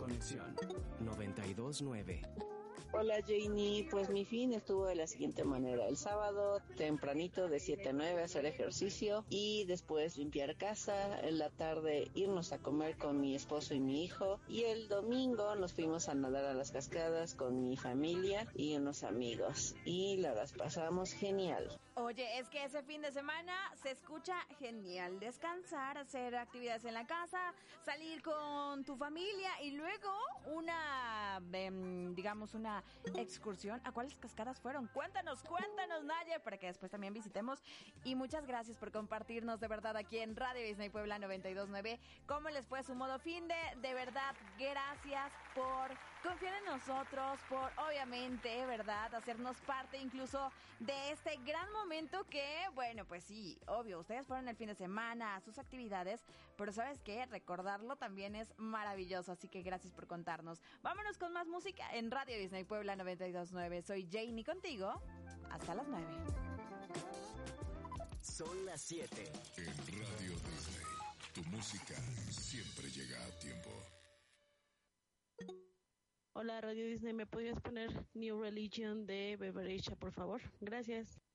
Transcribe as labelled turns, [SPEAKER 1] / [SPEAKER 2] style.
[SPEAKER 1] Conexión 92.9.
[SPEAKER 2] Hola Janie, pues mi fin estuvo de la siguiente manera: el sábado tempranito de 7 a 9 hacer ejercicio y después limpiar casa, en la tarde irnos a comer con mi esposo y mi hijo, y el domingo nos fuimos a nadar a las cascadas con mi familia y unos amigos y las pasamos genial.
[SPEAKER 3] Oye, es que ese fin de semana se escucha genial: descansar, hacer actividades en la casa, salir con tu familia y luego una excursión. ¿A cuáles cascadas fueron? Cuéntanos, Naye, para que después también visitemos. Y muchas gracias por compartirnos de verdad aquí en Radio Disney Puebla 92.9 cómo les fue su modo fin de verdad, gracias por confiar en nosotros, por obviamente, verdad, hacernos parte incluso de este gran momento que, bueno, pues sí, obvio, ustedes fueron el fin de semana a sus actividades, pero ¿sabes qué? Recordarlo también es maravilloso, así que gracias por contarnos. Vámonos con más música en Radio Disney Puebla 92.9. Soy Janie contigo hasta las 9.
[SPEAKER 1] Son las 7.
[SPEAKER 4] En Radio Disney, tu música siempre llega a tiempo.
[SPEAKER 2] Hola Radio Disney, ¿me podrías poner New Religion de Beberecha, por favor? Gracias.